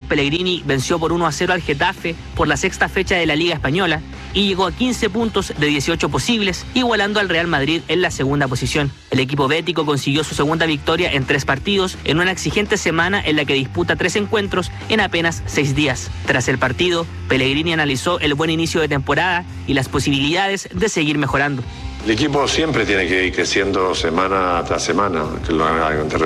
Pellegrini venció por 1-0 al Getafe por la sexta fecha de la Liga Española y llegó a 15 puntos de 18 posibles, igualando al Real Madrid en la segunda posición. El equipo bético consiguió su segunda victoria en 3 partidos en una exigente semana en la que disputa 3 encuentros en apenas 6 días. Tras el partido, Pellegrini analizó el buen inicio de temporada y las posibilidades de seguir mejorando. El equipo siempre tiene que ir creciendo semana tras semana,